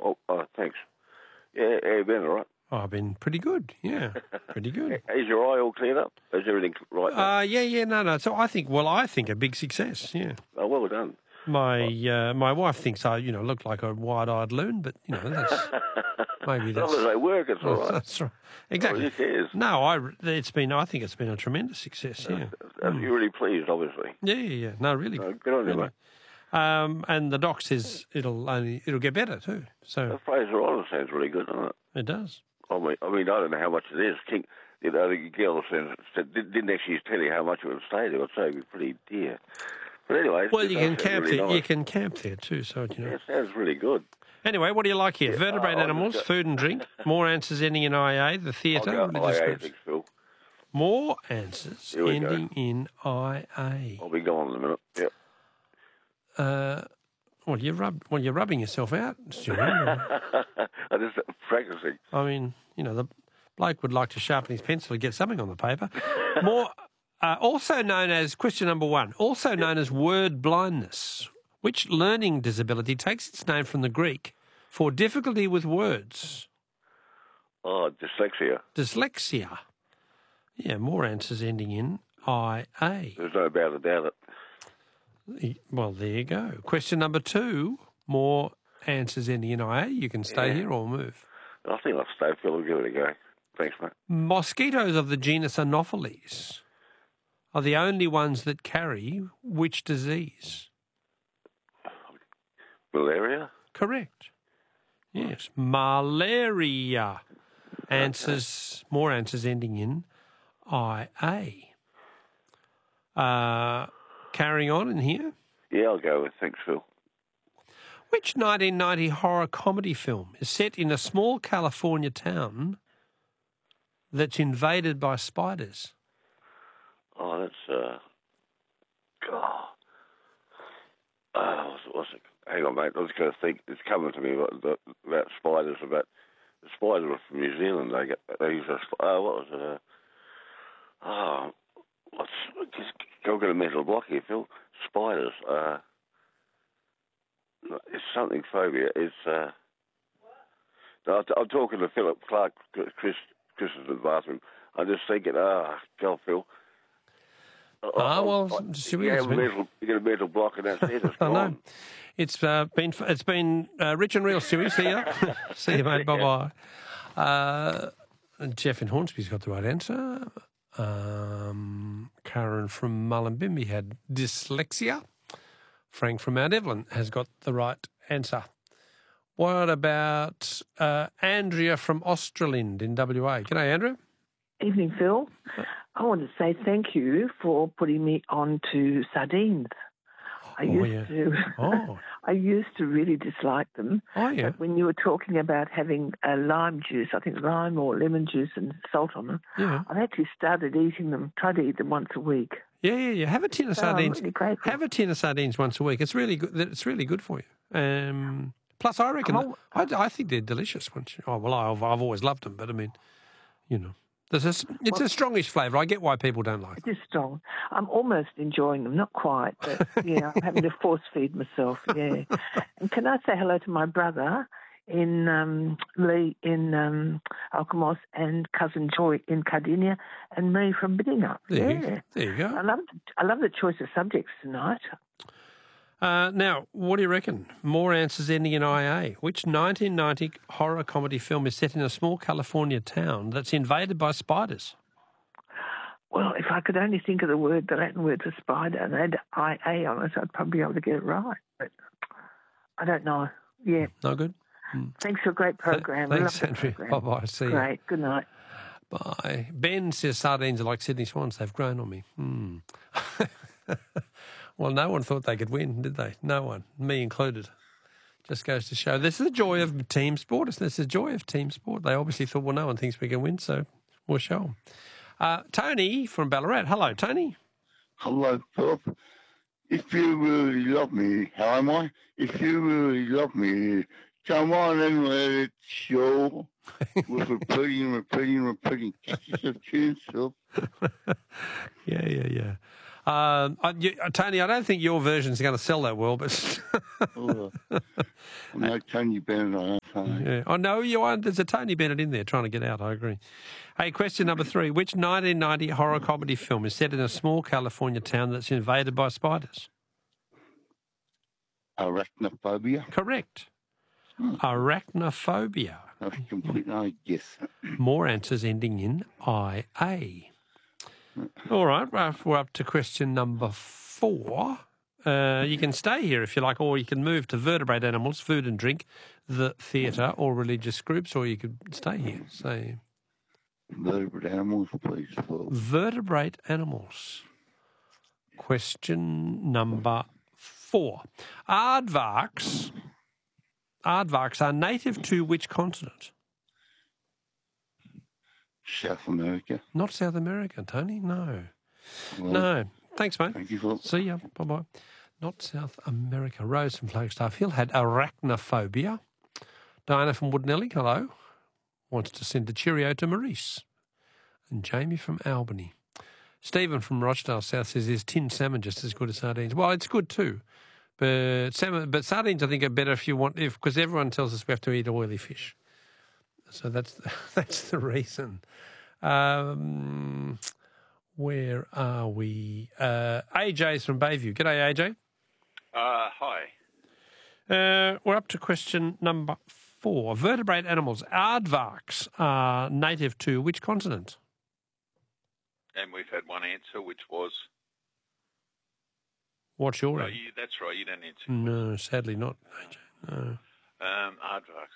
Thanks. Yeah, you've been all right. Oh, I've been pretty good, yeah, pretty good. Is your eye all cleared up? Is everything right now? No. So I think a big success, yeah. Oh, well done. My wife thinks I, look like a wide-eyed loon, but, that's... Maybe that's... As long as they work, it's all right. That's right. Exactly. Who cares? No, I think it's been a tremendous success, yeah. You're really pleased, obviously. Yeah. No, really. Good on you, mate. And the doc says it'll get better too. So Fraser Island sounds really good, doesn't it? It does. I mean, I don't know how much it is. The girl didn't actually tell you how much it would stay there. I'd say it'd be pretty dear. But anyway, well, you can camp really there. nice. You can camp there too. So Yeah, it sounds really good. Anyway, what do you like here? Vertebrate animals, food and drink. More answers ending in IA. The theatre. I'll go IA, thanks, Phil. More answers ending in IA. I'll be gone in a minute. Yep. You're rubbing yourself out, Stuart. I'm just practicing. I mean, the bloke would like to sharpen his pencil to get something on the paper. More, also known as, question number 1, also known as word blindness. Which learning disability takes its name from the Greek for difficulty with words? Oh, dyslexia. Dyslexia. Yeah, more answers ending in IA. There's no doubt about it. Well, there you go. Question number 2, more answers ending in IA. You can stay here or move. I think I'll stay, Phil. I'll give it a go. Thanks, mate. Mosquitoes of the genus Anopheles are the only ones that carry which disease? Malaria? Correct. Yes, malaria. More answers ending in IA. Carrying on in here. Yeah, I'll go with thanks, Phil. Which 1990 horror comedy film is set in a small California town that's invaded by spiders? Oh, that's what's it? Hang on, mate. I was going to think. It's coming to me about spiders. About the spiders were from New Zealand. They use what was it? I'll get a mental block here, Phil. Spiders. It's something phobia. It's no, I'm talking to Philip Clark. Chris is in the bathroom. I'm just thinking, God, Phil. You get a mental block and that's it. It's gone. No. It's been rich and real, Stewie. See ya. See you, mate. Bye bye. Jeff in Hornsby's got the right answer. Karen from Mullumbimby had dyslexia. Frank from Mount Evelyn has got the right answer. What about Andrea from Australind in WA? G'day, Andrea. Evening, Phil. I want to say thank you for putting me on to sardines. I used to really dislike them. Oh, yeah. But when you were talking about having lime juice, I think lime or lemon juice and salt on them, I've actually started eating them, try to eat them once a week. Yeah. Have a tin of sardines. I'm really grateful. Have a tin of sardines once a week. It's really good. It's really good for you. Plus, I reckon I think they're delicious. I've always loved them, but I mean, it's a strongish flavour. I get why people don't like it. It is strong. I'm almost enjoying them, not quite, but I'm having to force feed myself. Yeah. And can I say hello to my brother in Lee in Alkimos and cousin Joy in Cardinia and me from Biddingup. There you go. I love the choice of subjects tonight. Now, what do you reckon? More answers ending in IA. Which 1990 horror comedy film is set in a small California town that's invaded by spiders? Well, if I could only think of the Latin word for spider and had IA on it, I'd probably be able to get it right. But I don't know. Yeah. No good? Thanks for a great program. Thanks, Andrew. Bye-bye. See you. Great. Good night. Bye. Ben says sardines are like Sydney Swans. They've grown on me. Well, no one thought they could win, did they? No one, me included. Just goes to show. This is the joy of team sport. This is the joy of team sport. They obviously thought, well, no one thinks we can win, so we'll show them. Tony from Ballarat. Hello, Tony. Hello, Philip. If you really love me, how am I? If you really love me, come on and let it show. With repeating. Catches of tunes, Philip. Yeah. Tony, I don't think your version's going to sell that well, but... I'm no Tony Bennett. Tony. Yeah. Oh, no, you are. There's a Tony Bennett in there trying to get out. I agree. Hey, question number 3. Which 1990 horror comedy film is set in a small California town that's invaded by spiders? Arachnophobia. Correct. Arachnophobia. That's complete no guess. More answers ending in IA. All right, we're up to question number 4. You can stay here if you like, or you can move to vertebrate animals, food and drink, the theatre, or religious groups, or you could stay here. Say Vertebrate animals, please. vertebrate animals. Question number 4. Aardvarks are native to which continent? South America. Not South America, Tony. No. Well, No. Thanks, mate. Thank you, Philip. See ya. Bye-bye. Not South America. Rose from Flagstaff Hill had arachnophobia. Diana from Woodnelly, hello, wants to send a cheerio to Maurice. And Jamie from Albany. Stephen from Rochdale South says, is tinned salmon just as good as sardines? Well, it's good too. But sardines, I think, are better if you want, because everyone tells us we have to eat oily fish. So that's the reason. Where are we? AJ's from Bayview. G'day, AJ. Hi. We're up to question number 4. Vertebrate animals. Aardvarks are native to which continent? And we've had one answer, which was... What's your Oh, answer? that's right, you don't answer. No, sadly not, AJ. No. Aardvarks.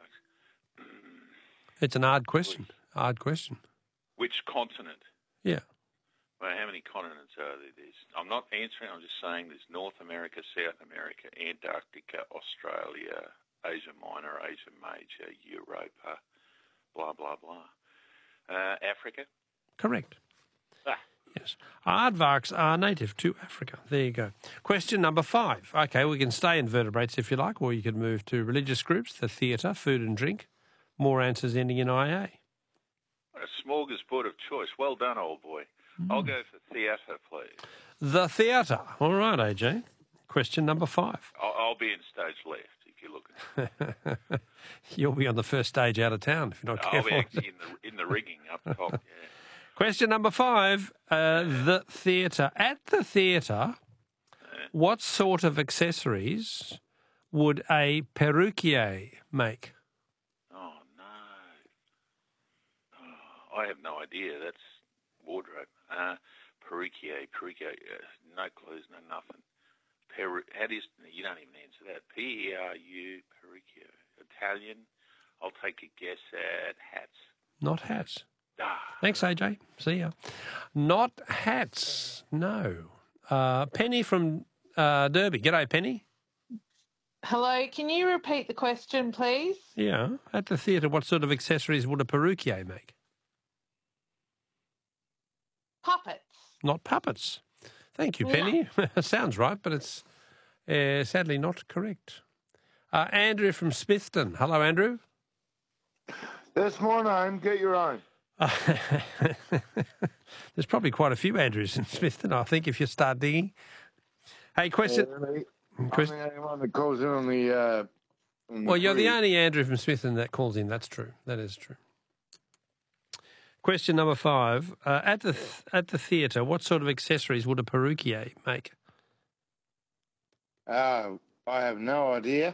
It's an hard question. Hard question. Which continent? Yeah. Well, how many continents are there? I'm not answering, I'm just saying there's North America, South America, Antarctica, Australia, Asia Minor, Asia Major, Europa, blah, blah, blah. Africa? Correct. Ah. Yes. Aardvarks are native to Africa. There you go. Question number 5. Okay, we can stay in vertebrates if you like, or you could move to religious groups, the theatre, food and drink. More answers ending in IA. A smorgasbord of choice. Well done, old boy. I'll go for theatre, please. The theatre. All right, AJ. Question number 5. I'll be in stage left if you're looking. You'll be on the first stage out of town if you're not I'll careful. be actually in the rigging up top, yeah. Question number 5. The theatre. At the theatre, what sort of accessories would a perruquier make? Oh, no. Oh, I have no idea. That's wardrobe. Perruquier, no clues, no nothing. How do you don't even answer that. P-E-R-U, perruquier. Italian, I'll take a guess at hats. Not hats. Ah. Thanks, AJ. See ya. Not hats. No. Penny from Derby. G'day, Penny. Hello, can you repeat the question, please? Yeah. At the theatre, what sort of accessories would a perruquier make? Puppets. Not puppets. Thank you, Penny. Sounds right, but it's sadly not correct. Andrew from Smithton. Hello, Andrew. That's my name. Get your own. There's probably quite a few Andrews in Smithton, I think, if you start digging. Hey, question. I'm the only one that calls in on the. Well, you're the only Andrew from Smithton that calls in. That's true. That is true. Question number 5. At the theatre, what sort of accessories would a perruquier make? I have no idea.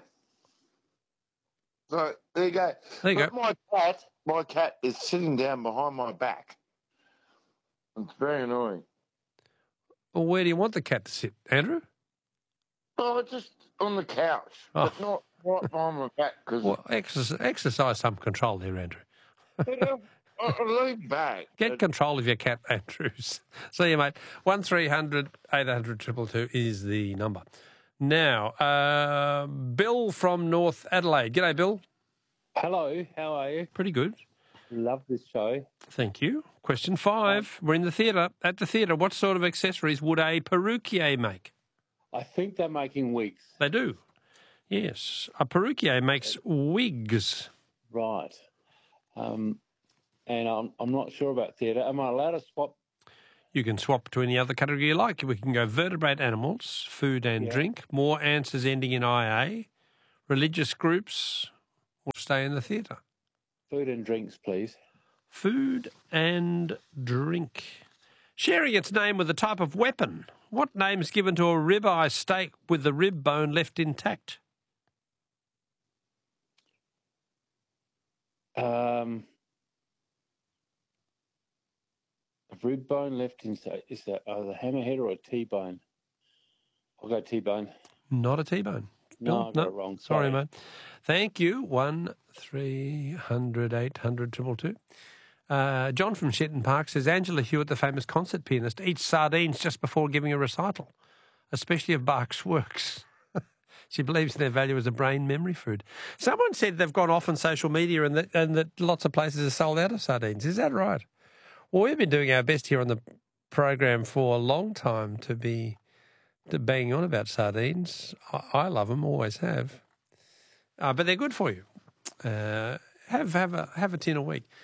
So there you go. There you But my cat is sitting down behind my back. It's very annoying. Well, where do you want the cat to sit, Andrew? Oh, just on the couch, but not right behind my back. Cause Well, exercise some control there, Andrew. I'll lean back. Get control of your cat, Andrews. See you, mate. 1300 800 222 is the number. Now, Bill from North Adelaide. G'day, Bill. Hello, how are you? Pretty good. Love this show. Thank you. Question 5. We're in the theatre. At the theatre, what sort of accessories would a perruquier make? I think they're making wigs. They do. Yes. A perruquier makes wigs. Right. And I'm not sure about theatre. Am I allowed to swap? You can swap to any other category you like. We can go vertebrate animals, food and drink. More answers ending in IA. Religious groups. stay in the theatre? Food and drinks, please. Food and drink. Sharing its name with a type of weapon. What name is given to a ribeye steak with the rib bone left intact? A rib bone left inside. Is that the hammerhead or a T-bone? I'll go T-bone. Not a T-bone. No, I got it wrong. Sorry, mate. Thank you. 1-300-800 222. John from Shetton Park says Angela Hewitt, the famous concert pianist, eats sardines just before giving a recital, especially of Bach's works. She believes their value as a brain memory food. Someone said they've gone off on social media and that lots of places are sold out of sardines. Is that right? Well, we've been doing our best here on the program for a long time to banging on about sardines. I love them, always have. But they're good for you. Have a tin a week.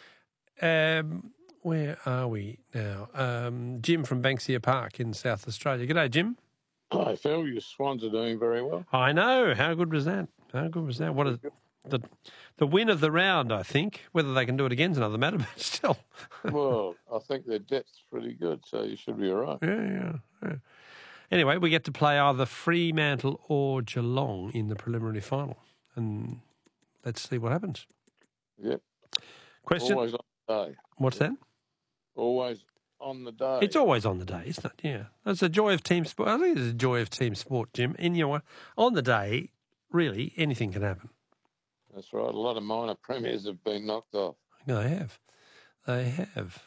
Where are we now? Jim from Banksia Park in South Australia. G'day, Jim. Hi, Phil. Your Swans are doing very well. I know. How good was that? What is the win of the round, I think. Whether they can do it again is another matter, but still. Well, I think their depth's pretty good, so you should be all right. Yeah. Anyway, we get to play either Fremantle or Geelong in the preliminary final. And let's see what happens. Yep. Question? Always on the day. What's that? Always on the day. It's always on the day, isn't it? Yeah. It's a joy of team sport. I think it's a joy of team sport, Jim. And you know what? On the day, really, anything can happen. That's right. A lot of minor premiers have been knocked off. They have.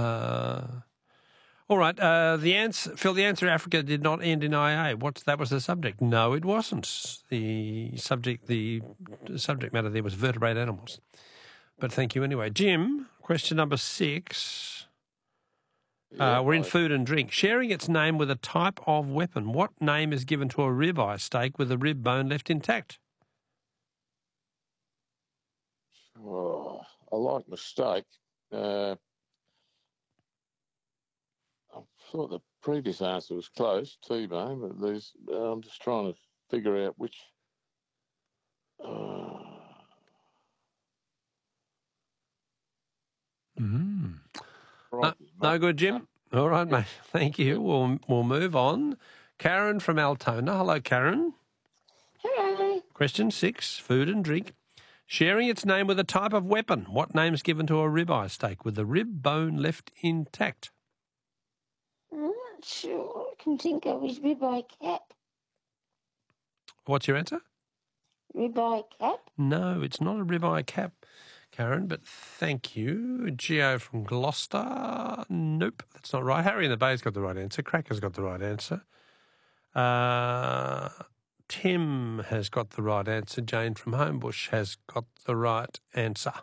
All right. Phil, the answer Africa did not end in IA. That was the subject? No, it wasn't. The subject matter there was vertebrate animals. But thank you anyway. Jim, question number 6. We're in food and drink. Sharing its name with a type of weapon. What name is given to a ribeye steak with the rib bone left intact? Oh, I like my steak. I thought the previous answer was close, T-bone, but I'm just trying to figure out which. No good, Jim? All right, mate. Thank you. We'll move on. Karen from Altona. Hello, Karen. Hello. Question 6, food and drink. Sharing its name with a type of weapon. What name is given to a ribeye steak with the rib bone left intact? I'm not sure. All I can think of is ribeye cap. What's your answer? Ribeye cap? No, it's not a ribeye cap, Karen, but thank you. Gio from Gloucester. Nope, that's not right. Harry in the Bay's got the right answer. Cracker's got the right answer. Tim has got the right answer. Jane from Homebush has got the right answer.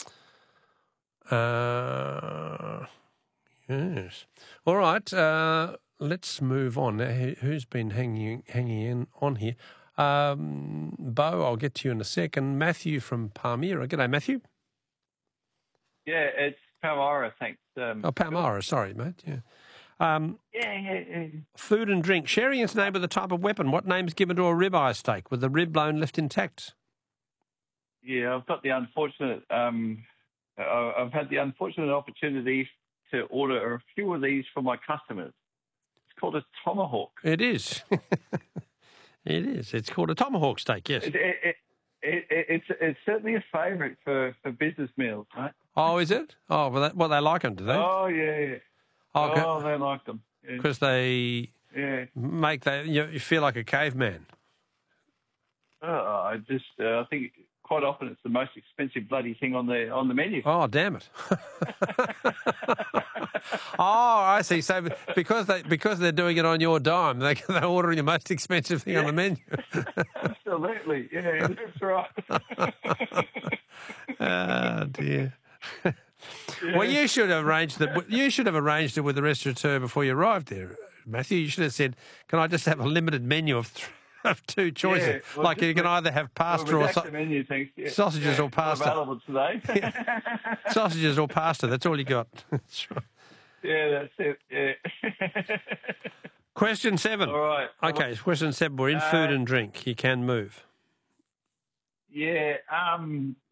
Yes. All right, let's move on. Now, who's been hanging in on here? Bo, I'll get to you in a second. Matthew from Palmyra. G'day, Matthew. Yeah, it's Palmyra, thanks. Palmyra, sorry, mate. Yeah. Yeah. Food and drink. Sharing its name with a type of weapon. What name is given to a ribeye steak with the rib bone left intact? Yeah, I've got the unfortunate. I've had the unfortunate opportunity to order a few of these for my customers. It's called a tomahawk. It is. It is. It's called a tomahawk steak. Yes. It's certainly a favourite for business meals, right? Oh, is it? Oh, well, they like them, do they? Oh, yeah. Okay. Oh, they like them. Because they make you feel like a caveman. I think quite often it's the most expensive bloody thing on the menu. Oh, damn it! Oh, I see. So because they're doing it on your dime, they're ordering the most expensive thing on the menu. Absolutely, yeah, that's right. Oh dear. Well, you should have arranged that. You should have arranged it with the restaurateur before you arrived there, Matthew. You should have said, "Can I just have a limited menu of two choices? Yeah, well, like you can either have pasta or menu, thanks. Yeah. sausages or pasta. Available today. Sausages or pasta. That's all you got." That's right. Yeah, that's it. Yeah. Question 7. All right. Okay, question 7. We're in food and drink. You can move. Yeah.